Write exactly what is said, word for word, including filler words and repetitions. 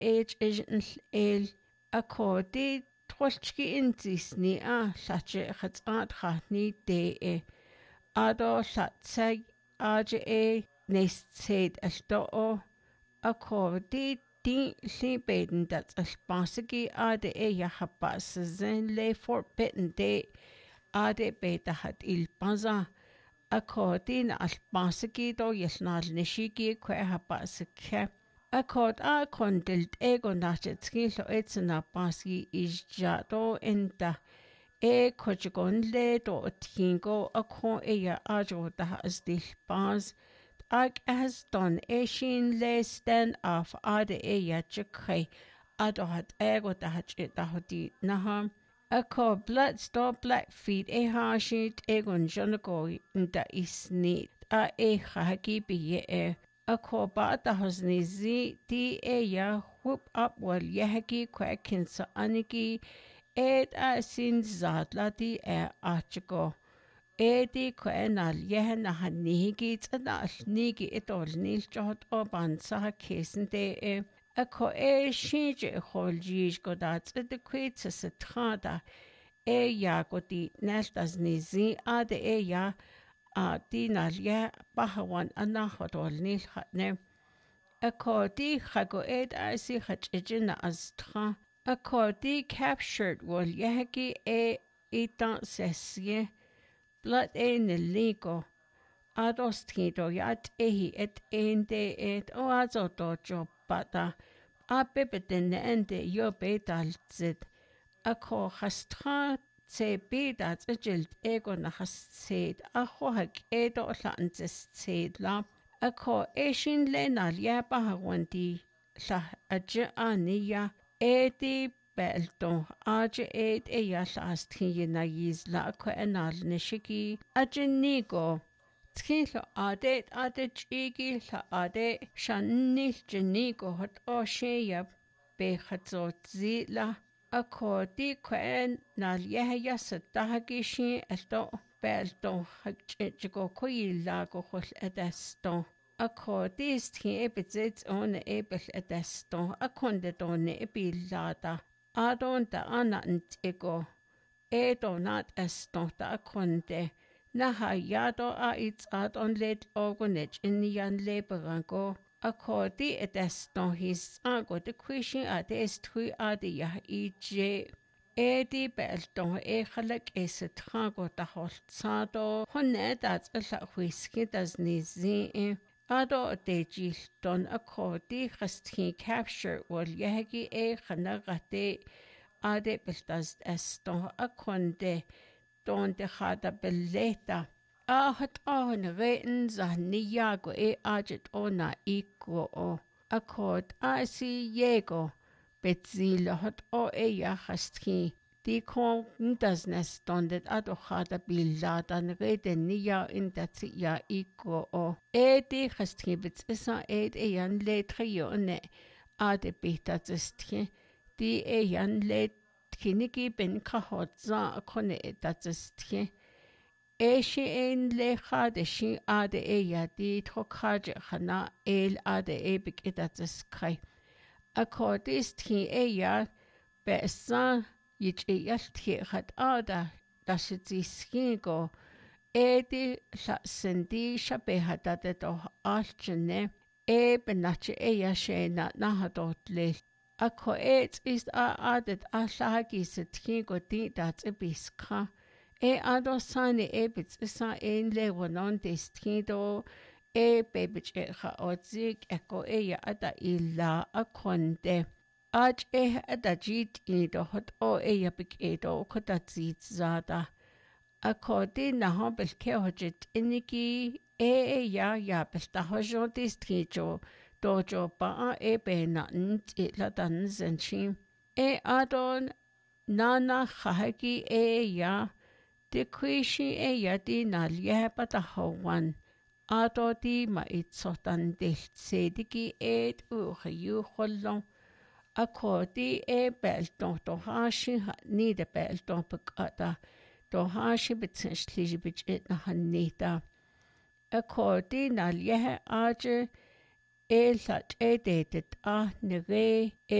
age isn't el a codi trolchki intisni a lache khatsat khani de e ado latsag age e nested alto a codi din libeden dat alpasigi ade e ya habas zen le for bitten de ade beta hat il paza a codi na alpasigi do yesnal nishigi kwe habas ke a cod a condilt ego nachet skilo etsna pasi is jato enta e kochigon le do tingo a ko e ya ajo da as dil pas ag has done e shin le stand off ade e ya chikhe ado hat ego da hat da hodi naha a ko blood stop black feet e ha shit egon jonago nda isni a e khaki bi e a ko ba da hasni zi di e ya whoop up wal yahaki kwakin sa aniki ed a sin zatla di e achigo edi kwenal yehna hanigi tsanal nigi etol nil jot oban sa kesen de e a ko e shije holjish godat de kwitsa setrada e ya godi nestas nizi ade e ya a dinal ya bahawan anahodol nil khatne a ko di khago ed a si khachijina astra a ko di captured wal yahki e itan sesye blood in the ligo adostido yat ehi et ende et o azoto jobata a bebeten ende yo betalzit a ko hastra se bedat ejilt ego na hasid a ho hak edo lantes sedla a ko eshin lenal ya bahawanti la aja aniya edi belto aje ed e ya lasti na yizla ko enal nishiki ajinigo tkhilo ade ade chigi la ade shanni jinigo hot o sheya be khatzot zila akodi kwen nal yahya satahagi shi elto belto hakchigo koyila go khol edesto akodi sti ebizet on ebel edesto akonde don ebilada adonta anant ego edonat esto ta akonde nahayado a its adon let ogonech in yan leberango akodi edesto his ago de kwishi adest hui ade ya ije edi belto e khalek eset khago ta holtsado honedat ala whisky das nizi ado dejil don akodi khasti capture wal yahgi e khanagate ade beltas esto akonde don de khada belleta ahat on reten zahniyago e ajet ona iko o akod asi yego betzila hat o e ya khasti di kon das nestondet ado khada billada reten niya in dat ya iko o e di khasti betsa ed e yan letre ne ade beta zestje di e yan let kinigi ben kahotza kone etatstye eshi en lecha de shi ade e yadi trokhaj khana el ade e bik etatskhay akodist ki e ya besa yich e yalthi khat ada dashitsiskigo edi la sendi shabe hadate to alchne e benache e ya shena na hadotle Ako et ist a adet a lagi se tkigo di dat e biska. E ado sani e bits isa ein le wonon des tkido e bebich e ha odzig eko e ya ada illa a konde. Aj e ada jit ido hot o e ya bik edo kota zit zada. Ako di na hobel ke hojit iniki e e ya ya belta hojo dis tkijo. Dojo ba e bena nt la dan zenchi e adon nana khahagi e ya de kwishi e ya di na lieba da hawan ado di ma itsotan del sedigi ed u khayu khollo akodi e belto to hashi ni de belto pakata to hashi bitshli bich et na hanita akodi na liha aje e llat e de det a nere